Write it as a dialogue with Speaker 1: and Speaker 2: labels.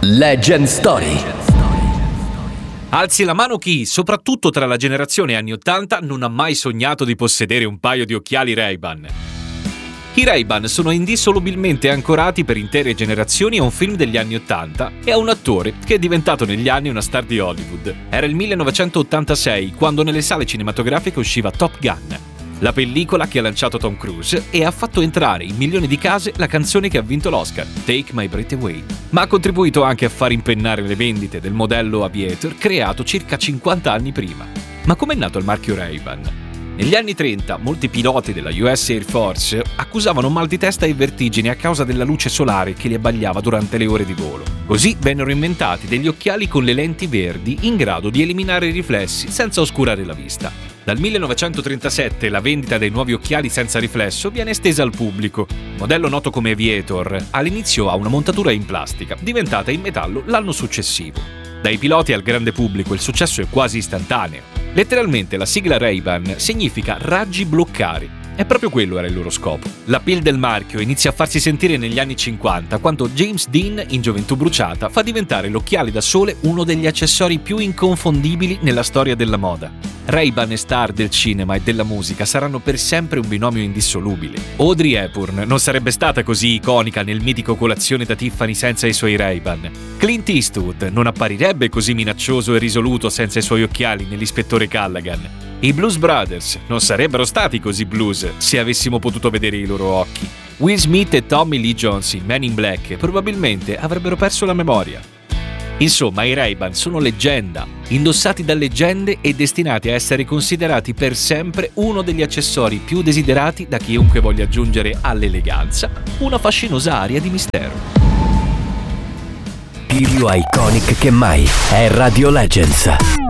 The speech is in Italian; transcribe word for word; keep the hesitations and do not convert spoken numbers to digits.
Speaker 1: Legend Story.
Speaker 2: Alzi la mano chi, soprattutto tra la generazione anni ottanta, non ha mai sognato di possedere un paio di occhiali Ray-Ban. I Ray-Ban sono indissolubilmente ancorati per intere generazioni a un film degli anni ottanta e a un attore che è diventato negli anni una star di Hollywood. Era il millenovecentottantasei, quando nelle sale cinematografiche usciva Top Gun, la pellicola che ha lanciato Tom Cruise e ha fatto entrare in milioni di case la canzone che ha vinto l'Oscar, Take My Breath Away. Ma ha contribuito anche a far impennare le vendite del modello Aviator creato circa cinquanta anni prima. Ma com'è nato il marchio Ray-Ban? Negli anni trenta, molti piloti della U S Air Force accusavano mal di testa e vertigini a causa della luce solare che li abbagliava durante le ore di volo. Così vennero inventati degli occhiali con le lenti verdi in grado di eliminare i riflessi senza oscurare la vista. Dal millenovecentotrentasette la vendita dei nuovi occhiali senza riflesso viene estesa al pubblico. Il modello noto come Aviator all'inizio ha una montatura in plastica, diventata in metallo l'anno successivo. Dai piloti al grande pubblico il successo è quasi istantaneo. Letteralmente la sigla Ray-Ban significa raggi bloccari. E proprio quello era il loro scopo. L'appeal del marchio inizia a farsi sentire negli anni cinquanta, quando James Dean, in Gioventù bruciata, fa diventare l'occhiale da sole uno degli accessori più inconfondibili nella storia della moda. Ray-Ban e star del cinema e della musica saranno per sempre un binomio indissolubile. Audrey Hepburn non sarebbe stata così iconica nel mitico Colazione da Tiffany senza i suoi Ray-Ban. Clint Eastwood non apparirebbe così minaccioso e risoluto senza i suoi occhiali nell'Ispettore Callaghan. I Blues Brothers non sarebbero stati così blues se avessimo potuto vedere i loro occhi. Will Smith e Tommy Lee Jones in Men in Black probabilmente avrebbero perso la memoria. Insomma, i Ray-Ban sono leggenda, indossati da leggende e destinati a essere considerati per sempre uno degli accessori più desiderati da chiunque voglia aggiungere all'eleganza una fascinosa aria di mistero.
Speaker 1: Più iconic che mai è Radio Legends.